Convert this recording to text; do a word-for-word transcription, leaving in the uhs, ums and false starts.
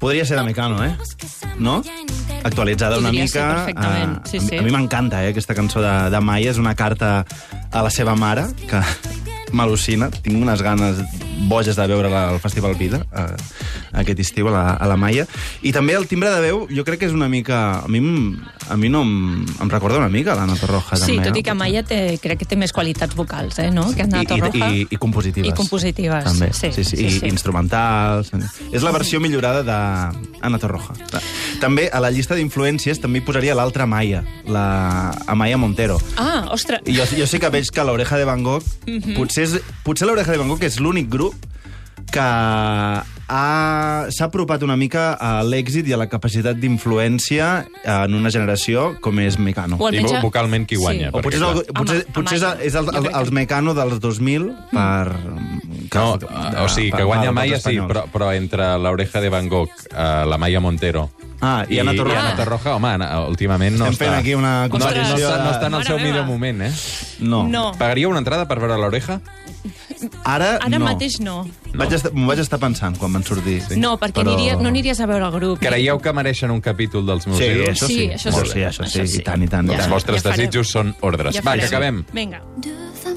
Podria ser de Mecano, eh? No? Actualitzada una Podria mica. ser perfectament, eh, sí, a, mi- sí. A mi m'encanta, eh, aquesta cançó de, de Maia. És una carta a la seva mare, que m'al·lucina. Tinc unes ganes boges de veure-la al Festival Vida, eh, aquest estiu, a la, a la Maia. I també el timbre de veu, jo crec que és una mica... A mi, em- a mi no em, em recorda una mica l'Anna Torroja. Sí, també, tot i no? que Amaya té, crec que té més qualitats vocals, eh, no? Que Anna I, Torroja. i, i, i compositives. I compositives, També. sí, sí, sí. sí, I sí. instrumentals. És la versió millorada d'Anna Torroja. També a la llista d'influències també hi posaria l'altra Maia, la Amaya Montero. Ah, ostres. I jo, jo sé que veig que l'Oreja de Van Gogh... Mm -hmm. Potser, és, potser l'Oreja de Van Gogh és l'únic grup que ha- s'ha apropat una mica a l'èxit i a la capacitat d'influència en una generació com és Mecano. O I almenys... vocalment qui guanya? O potser és, el, potser, Ama- potser és, el, és el, el, els Mecano dels dos mil per... No, o sigui, que guanya per- per Maia, sí, espanyols. però, però entre l'Oreja de Van Gogh, eh, la Maia Montero Ah, i Anna Torroja. I Anna Torroja, home, Anna, últimament no Estem està... fent aquí una no, no, competició està, no de- està en el Mare seu meva. millor moment, eh? No. No. Pagaria una entrada per veure l'Oreja? Ara, Ara no. mateix no. Vaig estar, m'ho vaig estar pensant quan van sortir. Sí. No, perquè Però- aniria, no aniries a veure el grup. Creieu que mereixen un capítol dels meus Sí, ídols? això sí. Sí, això Molt sí. sí, això sí, Això sí. i tant, i tant. i Els tant. vostres Ja farem. desitjos són ordres. Ja Va, que farem. acabem. Vinga.